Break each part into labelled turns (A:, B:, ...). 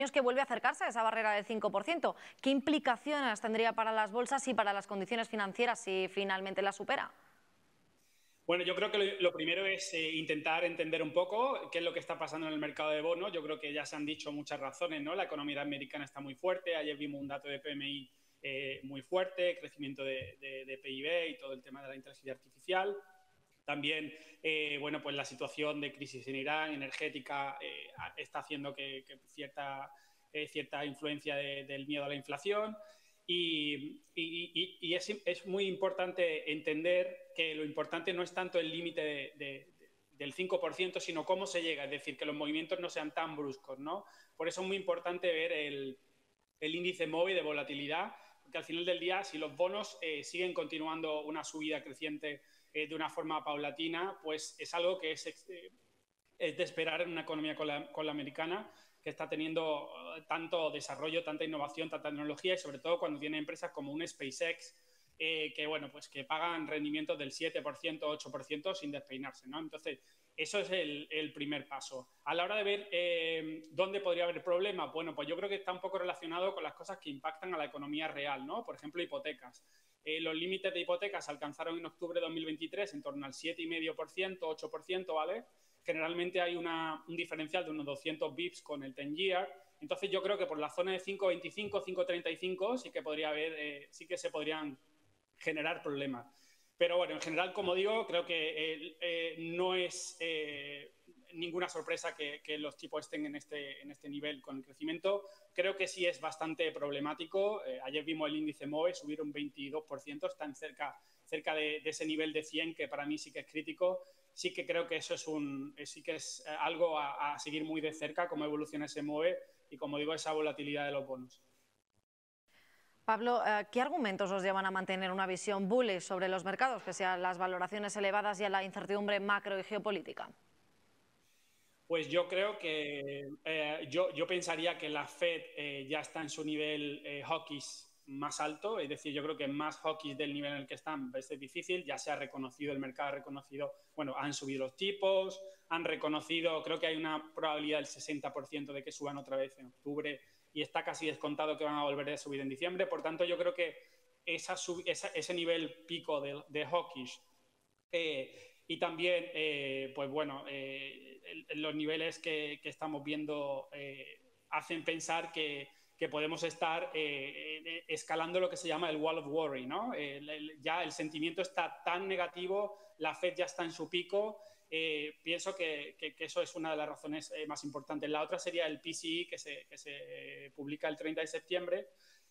A: que vuelve a acercarse a esa barrera del 5%. ¿Qué implicaciones tendría para las bolsas y para las condiciones financieras si finalmente la supera?
B: Bueno, yo creo que lo primero es intentar entender un poco qué es lo que está pasando en el mercado de bonos. Yo creo que ya se han dicho muchas razones, ¿no? La economía americana está muy fuerte. Ayer vimos un dato de PMI muy fuerte, crecimiento de PIB y todo el tema de la inteligencia artificial. También, bueno, pues la situación de crisis en Irán, energética, está haciendo que cierta influencia del miedo a la inflación. Y es muy importante entender que lo importante no es tanto el límite del 5%, sino cómo se llega, es decir, que los movimientos no sean tan bruscos, ¿no? Por eso es muy importante ver el índice móvil de volatilidad, porque al final del día, si los bonos siguen continuando una subida creciente de una forma paulatina, pues es algo que es de esperar en una economía con la americana, que está teniendo tanto desarrollo, tanta innovación, tanta tecnología, y sobre todo cuando tiene empresas como un SpaceX, que, bueno, pues que pagan rendimientos del 7%, 8% sin despeinarse, ¿no? Entonces, eso es el primer paso. A la hora de ver dónde podría haber problemas, bueno, pues yo creo que está un poco relacionado con las cosas que impactan a la economía real, ¿no? Por ejemplo, hipotecas. Los límites de hipotecas alcanzaron en octubre de 2023 en torno al 7,5%, 8%, ¿vale? Generalmente hay un diferencial de unos 200 bips con el 10 year. Entonces yo creo que por la zona de 5,25, 5,35 sí que podría haber, sí que se podrían generar problemas. Pero bueno, en general, como digo, creo que no es ninguna sorpresa que los tipos estén en este nivel con el crecimiento. Creo que sí es bastante problemático. Ayer vimos el índice MOVE subir un 22%, están cerca de ese nivel de 100, que para mí sí que es crítico. Sí que creo que eso sí que es algo a seguir muy de cerca, cómo evoluciona ese MOVE y, como digo, esa volatilidad de los bonos.
A: Pablo, ¿qué argumentos os llevan a mantener una visión bullish sobre los mercados, pese a las valoraciones elevadas y a la incertidumbre macro y geopolítica?
B: Pues yo creo que yo pensaría que la Fed ya está en su nivel hawkish más alto, es decir, yo creo que más hawkish del nivel en el que están es difícil, ya se ha reconocido, el mercado ha reconocido, bueno, han subido los tipos, han reconocido, creo que hay una probabilidad del 60% de que suban otra vez en octubre y está casi descontado que van a volver a subir en diciembre, por tanto yo creo que ese nivel pico de hawkish y también, pues bueno, los niveles que estamos viendo hacen pensar que podemos estar escalando lo que se llama el wall of worry, ¿no? Ya el sentimiento está tan negativo, la Fed ya está en su pico. Pienso que eso es una de las razones más importantes. La otra sería el PCE que se publica el 30 de septiembre.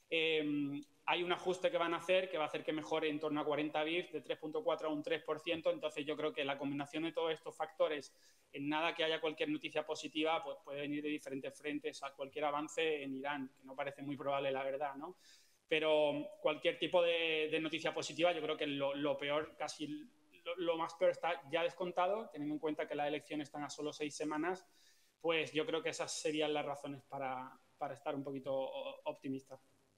B: Hay un ajuste que van a hacer que va a hacer que mejore en torno a 40 bips, de 3,4 a un 3%. Entonces yo creo que la combinación de todos estos factores, en nada que haya cualquier noticia positiva, pues puede venir de diferentes frentes a cualquier avance en Irán, que no parece muy probable, la verdad, ¿no? Pero cualquier tipo de noticia positiva, yo creo que lo peor, casi lo más peor está ya descontado, teniendo en cuenta que las elecciones están a solo 6 semanas, pues yo creo que esas serían las razones para estar un poquito optimista.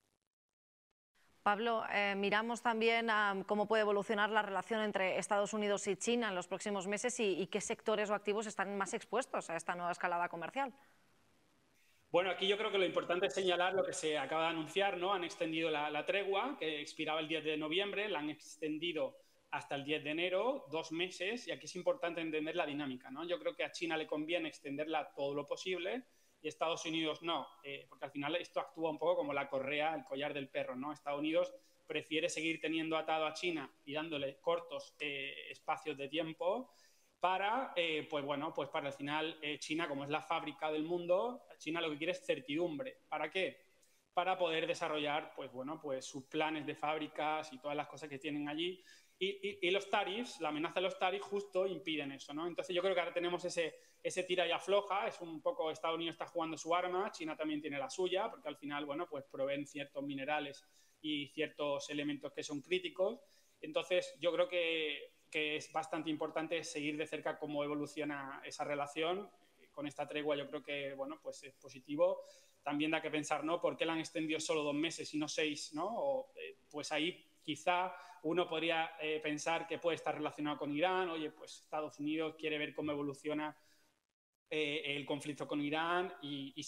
A: Pablo, miramos también a cómo puede evolucionar la relación entre Estados Unidos y China en los próximos meses y qué sectores o activos están más expuestos a esta nueva escalada comercial.
B: Bueno, aquí yo creo que lo importante es señalar lo que se acaba de anunciar, ¿no? Han extendido la tregua, que expiraba el 10 de noviembre, la han extendido hasta el 10 de enero, 2 meses, y aquí es importante entender la dinámica, ¿no? Yo creo que a China le conviene extenderla todo lo posible y a Estados Unidos no, porque al final esto actúa un poco como la correa, el collar del perro, ¿no? Estados Unidos prefiere seguir teniendo atado a China y dándole cortos espacios de tiempo para, pues bueno, pues para el final China, como es la fábrica del mundo, China lo que quiere es certidumbre. ¿Para qué? Para poder desarrollar, pues bueno, pues sus planes de fábricas y todas las cosas que tienen allí. Y los tariffs, la amenaza de los tariffs justo impiden eso, ¿no? Entonces yo creo que ahora tenemos ese tira y afloja, es un poco Estados Unidos está jugando su arma, China también tiene la suya, porque al final, bueno, pues proveen ciertos minerales y ciertos elementos que son críticos. Entonces yo creo que es bastante importante seguir de cerca cómo evoluciona esa relación. Con esta tregua yo creo que, bueno, pues es positivo. También da que pensar, ¿no? ¿Por qué la han extendido solo 2 meses y no 6, ¿no? Pues ahí quizá uno podría pensar que puede estar relacionado con Irán. Oye, pues Estados Unidos quiere ver cómo evoluciona el conflicto con Irán y